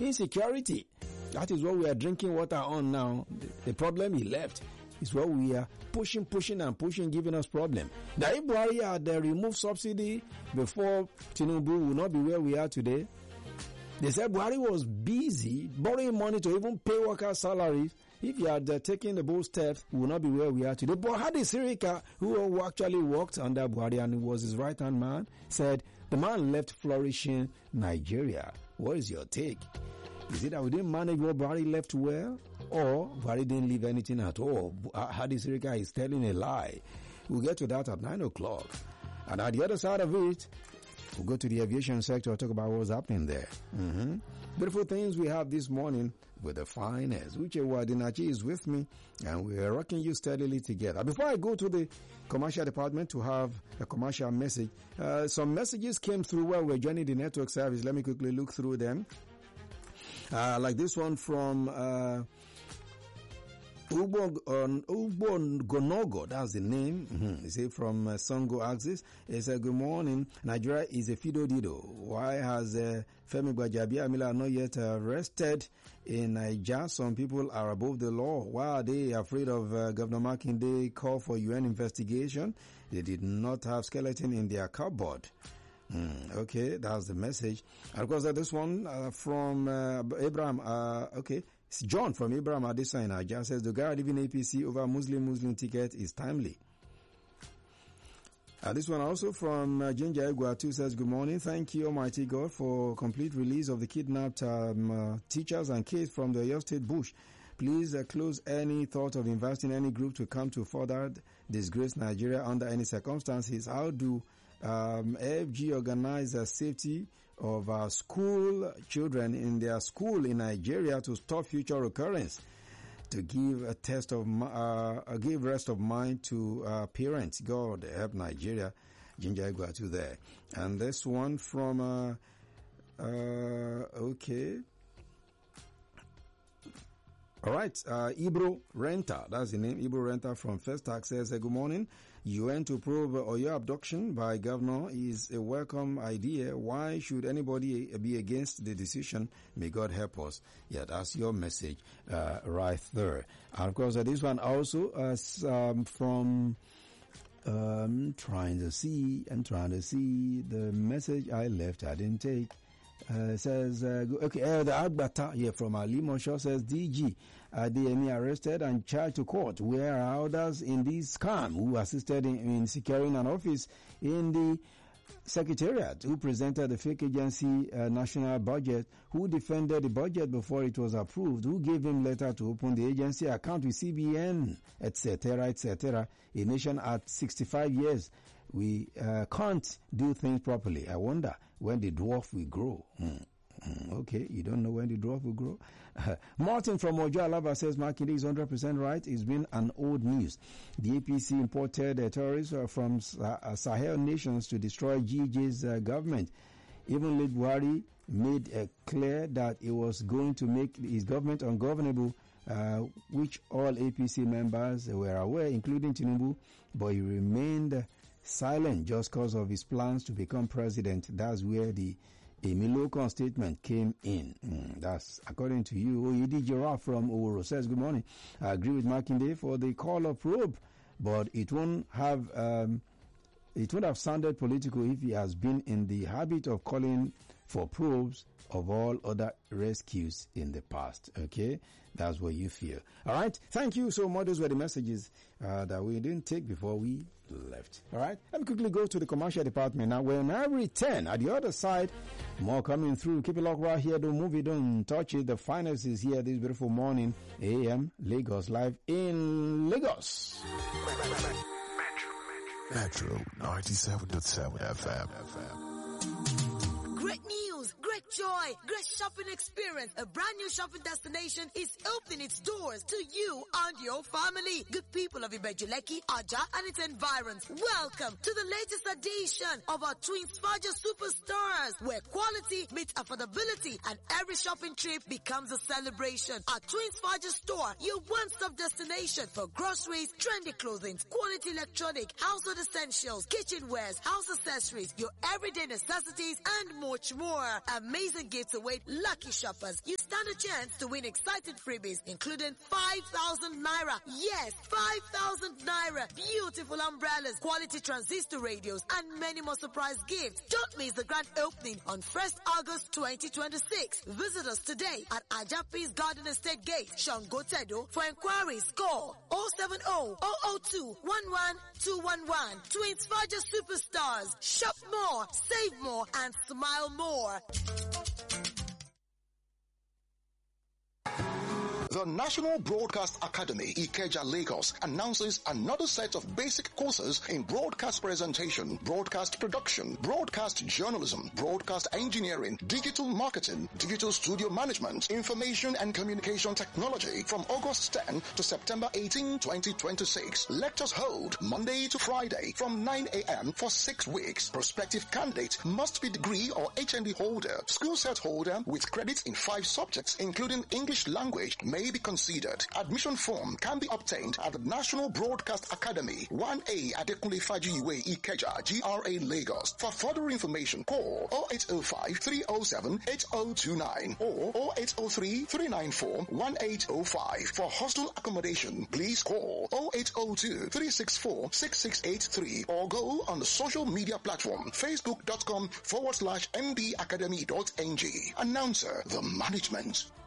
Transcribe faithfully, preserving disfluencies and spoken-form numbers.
insecurity. That is what we are drinking water on now. The, the problem he left is what we are pushing, pushing and pushing, giving us problem. Now if Buhari had uh, removed subsidy before Tinubu, would not be where we are today. They said Buhari was busy borrowing money to even pay workers' salaries. If he had uh, taken the bold steps, we would not be where we are today. But Hadi Sirika, who actually worked under Buhari and was his right-hand man, said the man left flourishing Nigeria. What is your take? Is it that we didn't manage what Buhari left well? Or Buhari didn't leave anything at all? Hadi Sirika is telling a lie. We'll get to that at nine o'clock. And at the other side of it, we'll go to the aviation sector, talk about what's happening there. Mm-hmm. Beautiful things we have this morning with the finest. Uche Wadinachi is with me, and we are rocking you steadily together. Before I go to the commercial department to have a commercial message, uh, some messages came through while we're joining the network service. Let me quickly look through them. Uh, like this one from uh, Ubo, uh, Ubo Gonogo, that's the name. Mm-hmm. He said from uh, Songo Axis. He said, good morning. Nigeria is a Fido Dido. Why has uh, Femi Gbajabiamila not yet arrested in Nigeria? Some people are above the law. Why are they afraid of uh, Governor Makinde call for U N investigation? They did not have skeleton in their cupboard. Mm, okay, that's the message. And of course, uh, this one uh, from uh, Abraham, uh, okay, it's John from Abraham Adisa in Aja says, the guy leaving A P C over Muslim-Muslim ticket is timely. Uh, this one also from uh, Jinja Eguatu says, good morning. Thank you, Almighty God, for complete release of the kidnapped um, uh, teachers and kids from the Oyo State bush. Please uh, close any thought of investing any group to come to further disgrace Nigeria under any circumstances. How do um, A F G organize the safety of our school children in their school in Nigeria to stop future recurrence? To give a test of, uh, give rest of mind to uh, parents. God help Nigeria. Ginger Iguatu there. And this one from, uh, uh, okay. All right, uh, Ibro Renta, that's the name, Ibro Renta from First Access. Good morning. U N to probe Oyo abduction by governor is a welcome idea. Why should anybody be against the decision? May God help us. Yeah, that's your message, uh, right there. And of course, uh, this one also, uh, um, from, um, trying to see, and trying to see the message I left, I didn't take. Uh, says, uh, okay, uh, the Agbata here from Ali Mosho says, D G, uh, D M E arrested and charged to court. Where are others in this scam who assisted in, in securing an office in the Secretariat, who presented the fake agency uh, national budget, who defended the budget before it was approved, who gave him letter to open the agency account with C B N, et cetera, et cetera. A nation at sixty-five years, we uh, can't do things properly. I wonder when the dwarf will grow. Hmm. Okay, you don't know when the dwarf will grow. Uh, Martin from Ojo Alaba says Makinde is one hundred percent right. It's been an old news. The A P C imported uh, terrorists uh, from uh, Sahel nations to destroy G J's uh, government. Even late Buhari made uh, clear that it was going to make his government ungovernable, uh, which all A P C members were aware, including Tinubu, but he remained silent just because of his plans to become president. That's where the Emilokon statement came in. Mm, that's according to you. Oyedi Giraffe from Oworo says, good morning. I agree with Makinde for the call of probe, but it won't have, um, it won't have sounded political if he has been in the habit of calling for probes of all other rescues in the past. Okay? That's what you feel. Alright? Thank you so much. Those were the messages uh, that we didn't take before we left. Alright? Let me quickly go to the commercial department now. When I return, at the other side, more coming through. Keep it locked right here. Don't move it. Don't touch it. The finest is here this beautiful morning. A M Lagos, live in Lagos. Metro ninety-seven point seven F M. Great news, great joy, great shopping experience. A brand new shopping destination is opening its doors to you and your family. Good people of Ibejuleki, Aja and its environs, welcome to the latest edition of our Twins Faja Superstars, where quality meets affordability and every shopping trip becomes a celebration. Our Twins Faja store, your one-stop destination for groceries, trendy clothing, quality electronic, household essentials, kitchenwares, house accessories, your everyday necessities, and much more. A amazing gifts await lucky shoppers. You stand a chance to win exciting freebies, including five thousand naira. Yes, five thousand naira. Beautiful umbrellas, quality transistor radios, and many more surprise gifts. Don't miss the grand opening on first August twenty twenty-six. Visit us today at Ajapi's Garden Estate Gate, Shangotedo. For inquiries, call oh seven oh, oh oh two, one one two one one to inspire your superstars. Shop more, save more, and smile more. The National Broadcast Academy, Ikeja, Lagos, announces another set of basic courses in broadcast presentation, broadcast production, broadcast journalism, broadcast engineering, digital marketing, digital studio management, information and communication technology from August tenth to September eighteenth, twenty twenty-six. Lectures hold Monday to Friday from nine a.m. for six weeks. Prospective candidate must be degree or H N D holder, school set holder with credits in five subjects, including English language, may be considered. Admission form can be obtained at the National Broadcast Academy, one A Adekunle Fajiwe, Ikeja, G R A, Lagos. For further information, call oh eight oh five, three oh seven, eight oh two nine or oh eight oh three, three nine four, one eight oh five. For hostel accommodation, please call oh eight oh two, three six four, six six eight three or go on the social media platform facebook.com forward slash mbacademy.ng. Announcer, the management.